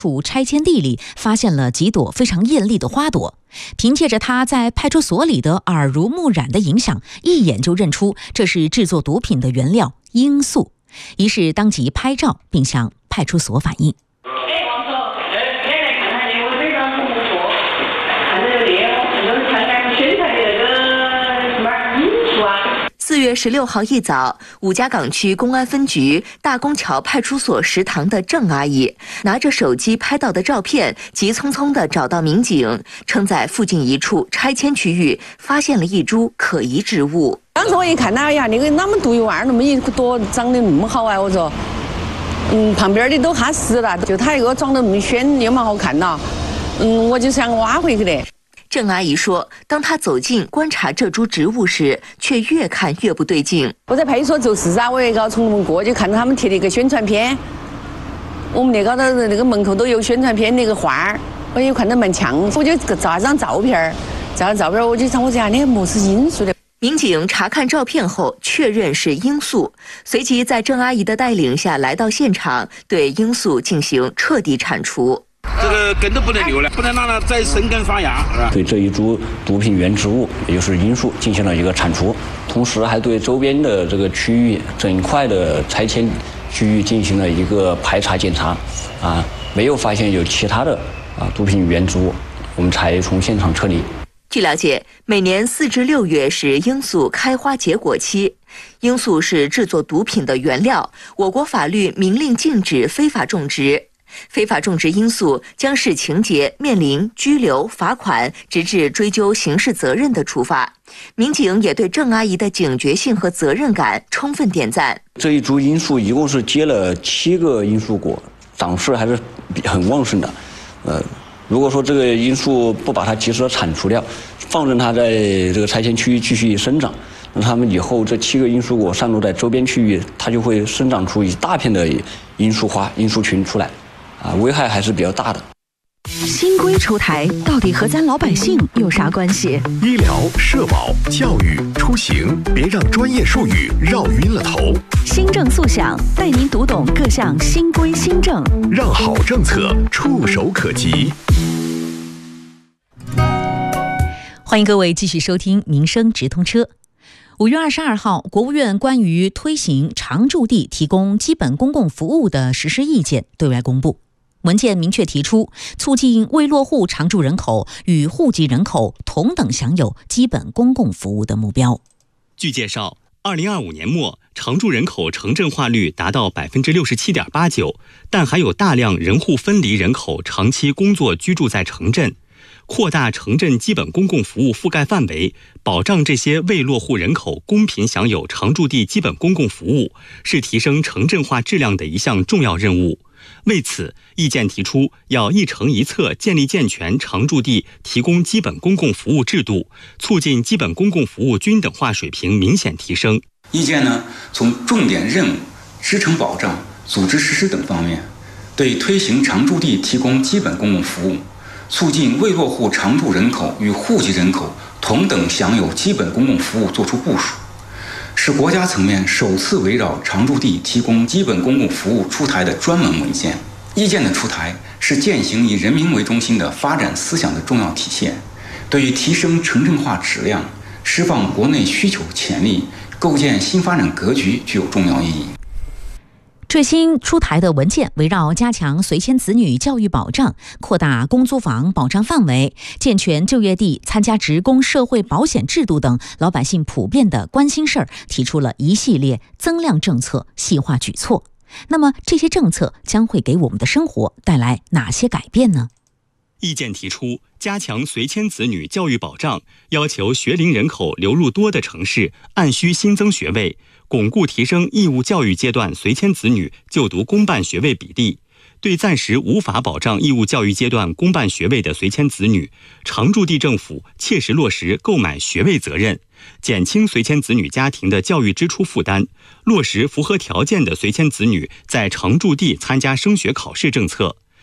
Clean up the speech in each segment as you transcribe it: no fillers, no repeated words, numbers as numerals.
处拆迁地里发现了几朵非常艳丽的花朵，凭借着他在派出所里的耳濡目染的影响，一眼就认出这是制作毒品的原料罂粟，于是当即拍照并向派出所反映。 4月16号一早，五家港区公安分局大公桥派出所食堂的郑阿姨拿着手机拍到的照片，急匆匆地找到民警，称在附近一处拆迁区域发现了一株可疑植物。 当时我一看，哎呀，那个那么独一无二，那么一朵长得那么好啊！我说，旁边的都吓死了，就它一个长得那么鲜，又蛮好看呐。我就想挖回去的。 郑阿姨说，当她走近观察这株植物时，却越看越不对劲。 我在派出所做事啊，我也刚从那么过，就看到他们贴了一个宣传片，我们那高头那个门口都有宣传片那个画，我也看到蛮强，我就照一张照片，我就想，我讲那么是罂粟的。 民警查看照片后确认是罂粟，随即在郑阿姨的带领下来到现场，对罂粟进行彻底铲除。 这个根都不能留了，不能让它再生根发芽，是吧？ 对这一株毒品原植物，也就是罂粟，进行了一个铲除，同时还对周边的这个区域整块的拆迁区域进行了一个排查检查，没有发现有其他的毒品原植物，我们才从现场撤离。 据了解，每年4至6月是罂粟开花结果期，罂粟是制作毒品的原料，我国法律明令禁止非法种植。非法种植罂粟将视情节面临拘留、罚款，直至追究刑事责任的处罚。民警也对郑阿姨的警觉性和责任感充分点赞。 这一株罂粟一共是结了7个罂粟果，长势还是很旺盛的。如果说这个罂粟不把它及时的铲除掉，放任它在这个拆迁区域继续生长，那它们以后这7个罂粟果散落在周边区域，它就会生长出一大片的罂粟花、罂粟群出来。危害还是比较大的。 新规出台，到底和咱老百姓有啥关系？ 医疗、社保、教育、出行，别让专业术语绕晕了头。 新政速响，带您读懂各项新规新政， 让好政策触手可及。 欢迎各位继续收听《民生直通车》。5月22号，国务院关于推行常住地提供基本公共服务的实施意见对外公布。文件明确提出，促进未落户常住人口与户籍人口同等享有基本公共服务的目标。 据介绍，2025年末，常住人口城镇化率达到67.89%，但还有大量人户分离人口长期工作居住在城镇。扩大城镇基本公共服务覆盖范围，保障这些未落户人口公平享有常住地基本公共服务，是提升城镇化质量的一项重要任务。为此，意见提出要一城一策建立健全常住地提供基本公共服务制度，促进基本公共服务均等化水平明显提升。 意见呢，从重点任务、支撑保障、组织实施等方面，对推行常住地提供基本公共服务，促进未落户常住人口与户籍人口同等享有基本公共服务作出部署，是国家层面首次围绕常住地提供基本公共服务出台的专门文件。意见的出台是践行以人民为中心的发展思想的重要体现，对于提升城镇化质量、释放国内需求潜力、构建新发展格局具有重要意义。 最新出台的文件围绕加强随迁子女教育保障、扩大公租房保障范围、健全就业地参加职工社会保险制度等老百姓普遍的关心事儿，提出了一系列增量政策细化举措。那么这些政策将会给我们的生活带来哪些改变呢？ 意见提出，加强随迁子女教育保障，要求学龄人口流入多的城市按需新增学位，巩固提升义务教育阶段随迁子女就读公办学位比例。对暂时无法保障义务教育阶段公办学位的随迁子女，常住地政府切实落实购买学位责任，减轻随迁子女家庭的教育支出负担，落实符合条件的随迁子女在常住地参加升学考试政策。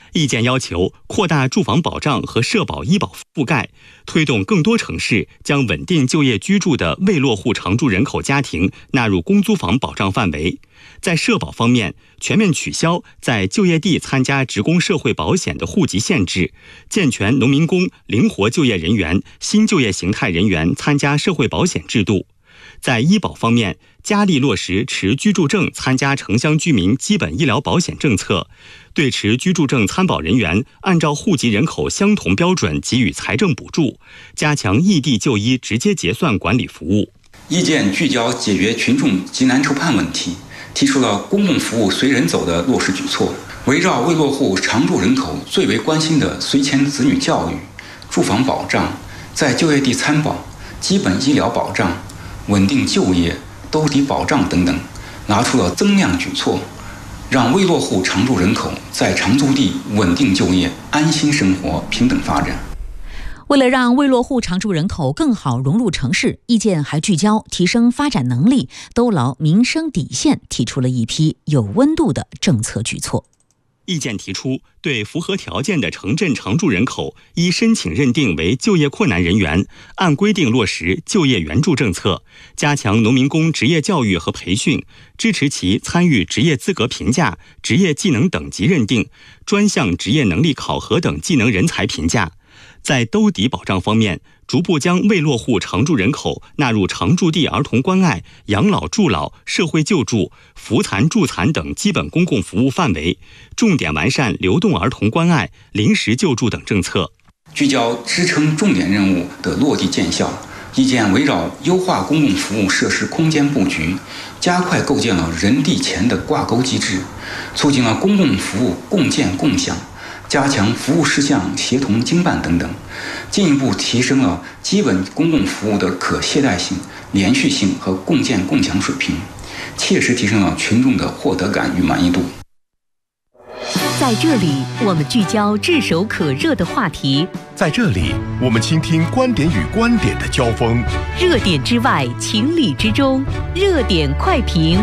意见要求扩大住房保障和社保医保覆盖，推动更多城市将稳定就业居住的未落户常住人口家庭纳入公租房保障范围。在社保方面，全面取消在就业地参加职工社会保险的户籍限制，健全农民工、灵活就业人员、新就业形态人员参加社会保险制度。在医保方面，加力落实持居住证参加城乡居民基本医疗保险政策，对持居住证参保人员按照户籍人口相同标准给予财政补助，加强异地就医直接结算管理服务。 意见聚焦解决群众急难愁盼问题，提出了公共服务随人走的落实举措，围绕未落户常住人口最为关心的随迁子女教育、住房保障、在就业地参保、基本医疗保障、稳定就业、兜底保障等等，拿出了增量举措，让未落户常住人口在常住地稳定就业、安心生活、平等发展。 为了让未落户常住人口更好融入城市，意见还聚焦提升发展能力、兜牢民生底线，提出了一批有温度的政策举措。 意见提出，对符合条件的城镇常住人口，依申请认定为就业困难人员，按规定落实就业援助政策，加强农民工职业教育和培训，支持其参与职业资格评价、职业技能等级认定、专项职业能力考核等技能人才评价。在兜底保障方面，逐步将未落户常住人口纳入常住地儿童关爱、养老助老、社会救助、扶残助残等基本公共服务范围，重点完善流动儿童关爱、临时救助等政策， 聚焦支撑重点任务的落地见效。意见围绕优化公共服务设施空间布局，加快构建了人地钱的挂钩机制，促进了公共服务共建共享，加强服务事项协同经办等等，进一步提升了基本公共服务的可携带性、连续性和共建共享水平，切实提升了群众的获得感与满意度。 在这里，我们聚焦炙手可热的话题； 在这里，我们倾听观点与观点的交锋。 热点之外，情理之中，热点快评。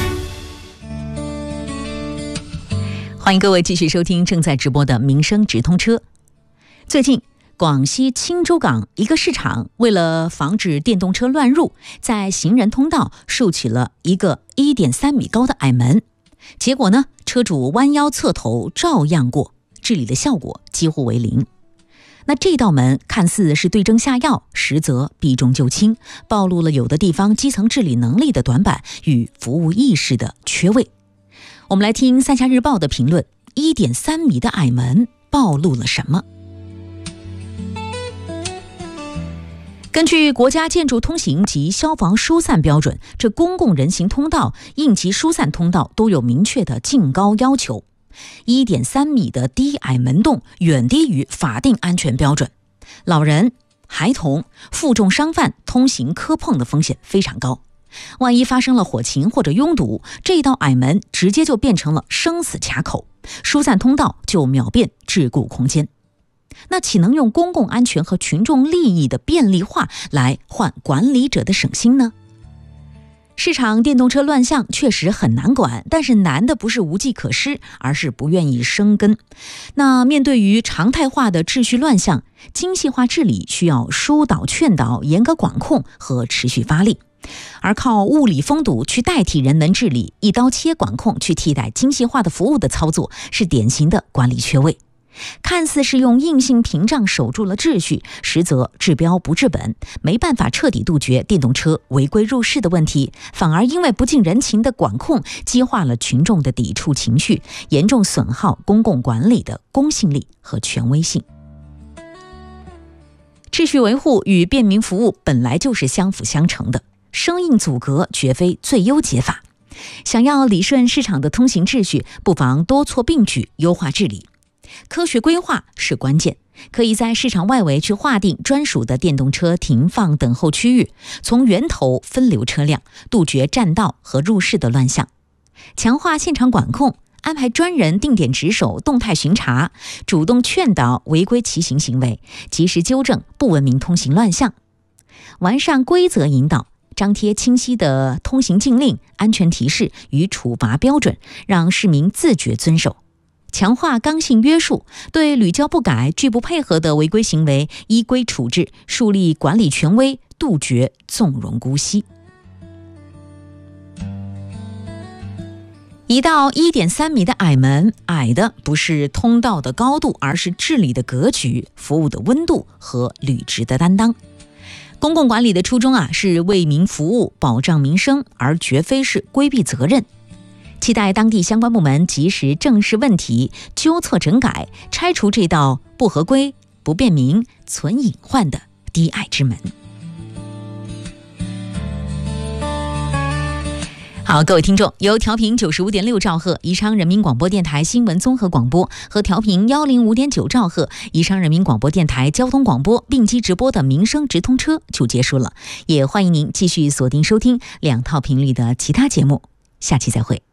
欢迎各位继续收听正在直播的民生直通车。最近，广西钦州港一个市场为了防止电动车乱入，在行人通道竖起了一个1.3米高的矮门。结果呢，车主弯腰侧头照样过，治理的效果几乎为零。那这道门看似是对症下药，实则避重就轻，暴露了有的地方基层治理能力的短板与服务意识的缺位。我们来听三峡日报的评论：1.3米的矮门暴露了什么？根据国家建筑通行及消防疏散标准，这公共人行通道、应急疏散通道都有明确的净高要求。1.3米的低矮门洞远低于法定安全标准，老人、孩童、负重伤犯通行磕碰的风险非常高。万一发生了火情或者拥堵，这道矮门直接就变成了生死卡口，疏散通道就秒变桎梏空间。那岂能用公共安全和群众利益的便利化来换管理者的省心呢？市场电动车乱象确实很难管，但是难的不是无计可施，而是不愿意生根。那面对于常态化的秩序乱象，精细化治理需要疏导劝导、严格管控和持续发力。而靠物理封堵去代替人文治理，一刀切管控去替代精细化的服务的操作，是典型的管理缺位。看似是用硬性屏障守住了秩序，实则治标不治本，没办法彻底杜绝电动车违规入市的问题，反而因为不近人情的管控，激化了群众的抵触情绪，严重损耗公共管理的公信力和权威性。秩序维护与便民服务本来就是相辅相成的，生硬阻隔绝非最优解法。想要理顺市场的通行秩序，不妨多措并举，优化治理。科学规划是关键，可以在市场外围去划定专属的电动车停放等候区域，从源头分流车辆，杜绝占道和入市的乱象。强化现场管控，安排专人定点值守、动态巡查，主动劝导违规骑行行为，及时纠正不文明通行乱象。完善规则引导，张贴清晰的通行禁令、安全提示与处罚标准，让市民自觉遵守。 强化刚性约束，对屡教不改、拒不配合的违规行为依规处置，树立管理权威，杜绝纵容姑息。一道1.3米的矮门，矮的不是通道的高度，而是治理的格局、服务的温度和履职的担当。公共管理的初衷是为民服务、保障民生，而绝非是规避责任。期待当地相关部门及时正视问题，纠错整改，拆除这道不合规、不便民、存隐患的低矮之门。好，各位听众，由调频95.6兆赫宜昌人民广播电台新闻综合广播和调频105.9兆赫宜昌人民广播电台交通广播并机直播的民生直通车就结束了，也欢迎您继续锁定收听2套频率的其他节目，下期再会。